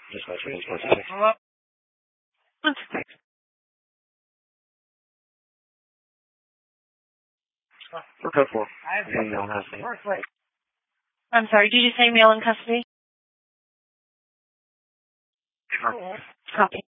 Dispatcher, 146. Hello? 146. For code 4. I'm sorry, did you say male in custody? Sure. Copy.